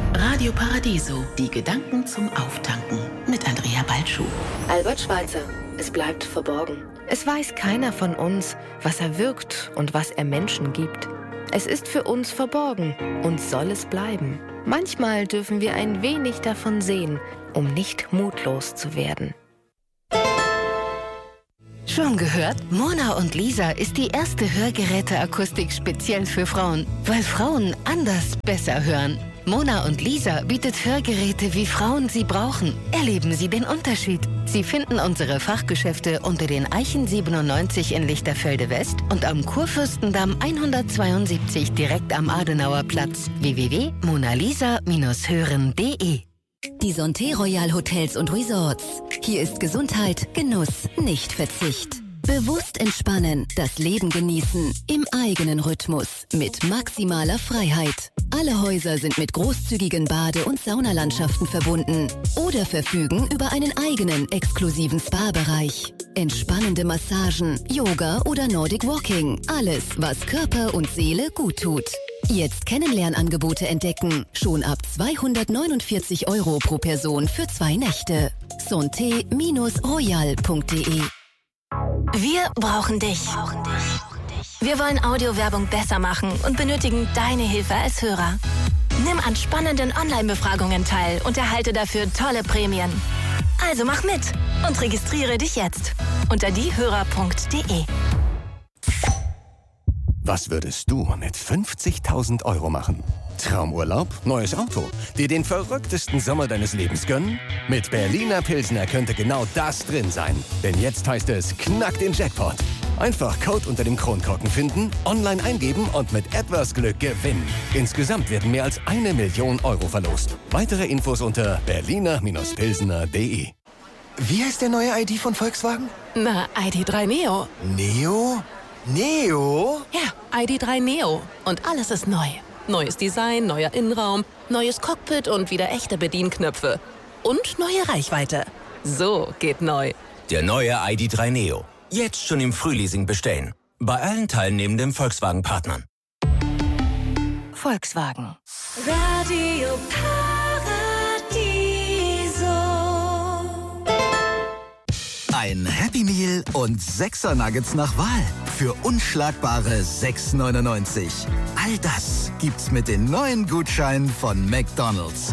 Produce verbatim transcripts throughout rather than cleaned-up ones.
Radio Paradiso, die Gedanken zum Auftanken mit Andrea Balschuh. Albert Schweitzer, es bleibt verborgen. Es weiß keiner von uns, was er wirkt und was er Menschen gibt. Es ist für uns verborgen und soll es bleiben. Manchmal dürfen wir ein wenig davon sehen, um nicht mutlos zu werden. Schon gehört? Mona und Lisa ist die erste Hörgeräteakustik speziell für Frauen, weil Frauen anders besser hören. Mona und Lisa bietet Hörgeräte, wie Frauen sie brauchen. Erleben Sie den Unterschied. Sie finden unsere Fachgeschäfte unter den Eichen siebenundneunzig in Lichterfelde West und am Kurfürstendamm hundertzweiundsiebzig direkt am Adenauer Platz. w w w punkt monalisa Bindestrich hören punkt de. Die Santé Royal Hotels und Resorts. Hier ist Gesundheit, Genuss, nicht Verzicht. Bewusst entspannen, das Leben genießen, im eigenen Rhythmus, mit maximaler Freiheit. Alle Häuser sind mit großzügigen Bade- und Saunalandschaften verbunden oder verfügen über einen eigenen exklusiven Spa-Bereich. Entspannende Massagen, Yoga oder Nordic Walking. Alles, was Körper und Seele gut tut. Jetzt Kennenlernangebote entdecken. Schon ab zweihundertneunundvierzig Euro pro Person für zwei Nächte. santé royal punkt de. Wir brauchen dich. Wir wollen Audiowerbung besser machen und benötigen deine Hilfe als Hörer. Nimm an spannenden Online-Befragungen teil und erhalte dafür tolle Prämien. Also mach mit und registriere dich jetzt unter diehörer punkt de. Was würdest du mit fünfzigtausend Euro machen? Traumurlaub? Neues Auto? Dir den verrücktesten Sommer deines Lebens gönnen? Mit Berliner Pilsner könnte genau das drin sein. Denn jetzt heißt es, knack den Jackpot. Einfach Code unter dem Kronkorken finden, online eingeben und mit etwas Glück gewinnen. Insgesamt werden mehr als eine Million Euro verlost. Weitere Infos unter berliner Pilsner punkt de. Wie heißt der neue I D von Volkswagen? Na, I D drei Neo. Neo? Neo? Ja, I D drei Neo. Und alles ist neu. Neues Design, neuer Innenraum, neues Cockpit und wieder echte Bedienknöpfe. Und neue Reichweite. So geht neu. Der neue I D drei Neo. Jetzt schon im Frühleasing bestellen. Bei allen teilnehmenden Volkswagen-Partnern. Volkswagen. Radio Paradiso. Ein Happy Meal und Sechser Nuggets nach Wahl. Für unschlagbare sechs neunundneunzig. All das gibt's mit den neuen Gutscheinen von McDonald's.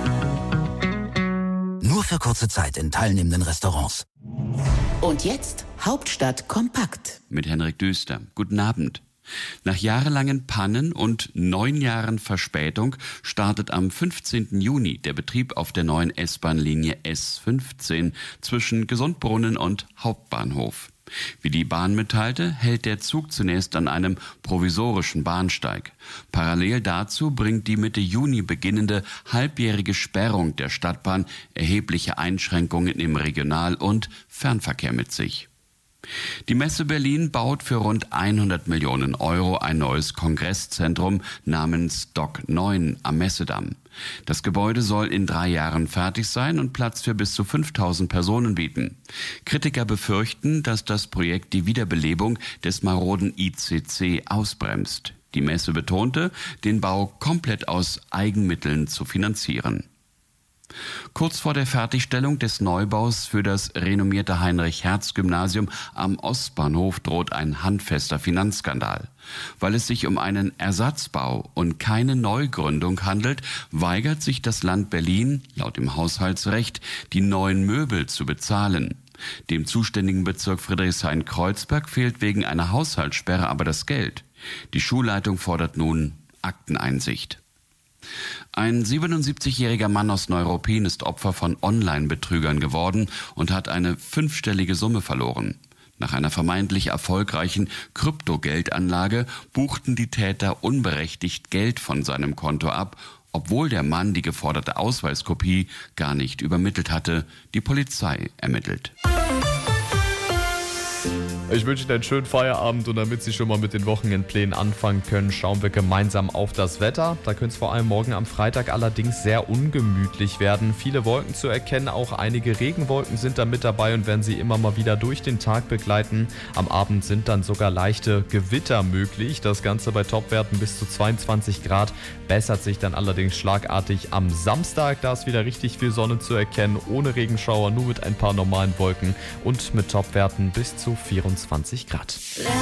Nur für kurze Zeit in teilnehmenden Restaurants. Und jetzt Hauptstadt kompakt. Mit Henrik Düster. Guten Abend. Nach jahrelangen Pannen und neun Jahren Verspätung startet am fünfzehnten Juni der Betrieb auf der neuen S-Bahn-Linie S fünfzehn zwischen Gesundbrunnen und Hauptbahnhof. Wie die Bahn mitteilte, hält der Zug zunächst an einem provisorischen Bahnsteig. Parallel dazu bringt die Mitte Juni beginnende halbjährige Sperrung der Stadtbahn erhebliche Einschränkungen im Regional- und Fernverkehr mit sich. Die Messe Berlin baut für rund hundert Millionen Euro ein neues Kongresszentrum namens D O C neun am Messedamm. Das Gebäude soll in drei Jahren fertig sein und Platz für bis zu fünftausend Personen bieten. Kritiker befürchten, dass das Projekt die Wiederbelebung des maroden I C C ausbremst. Die Messe betonte, den Bau komplett aus Eigenmitteln zu finanzieren. Kurz vor der Fertigstellung des Neubaus für das renommierte Heinrich-Hertz-Gymnasium am Ostbahnhof droht ein handfester Finanzskandal. Weil es sich um einen Ersatzbau und keine Neugründung handelt, weigert sich das Land Berlin, laut dem Haushaltsrecht, die neuen Möbel zu bezahlen. Dem zuständigen Bezirk Friedrichshain-Kreuzberg fehlt wegen einer Haushaltssperre aber das Geld. Die Schulleitung fordert nun Akteneinsicht. Ein siebenundsiebzigjähriger Mann aus Neuruppin ist Opfer von Online-Betrügern geworden und hat eine fünfstellige Summe verloren. Nach einer vermeintlich erfolgreichen Kryptogeldanlage buchten die Täter unberechtigt Geld von seinem Konto ab, obwohl der Mann die geforderte Ausweiskopie gar nicht übermittelt hatte. Die Polizei ermittelt. Ich wünsche Ihnen einen schönen Feierabend und damit Sie schon mal mit den Wochenendplänen anfangen können, schauen wir gemeinsam auf das Wetter. Da könnte es vor allem morgen am Freitag allerdings sehr ungemütlich werden. Viele Wolken zu erkennen, auch einige Regenwolken sind da mit dabei und werden Sie immer mal wieder durch den Tag begleiten. Am Abend sind dann sogar leichte Gewitter möglich. Das Ganze bei Topwerten bis zu zweiundzwanzig Grad. Bessert sich dann allerdings schlagartig am Samstag. Da ist wieder richtig viel Sonne zu erkennen, ohne Regenschauer, nur mit ein paar normalen Wolken und mit Topwerten bis zu vierundzwanzig Grad.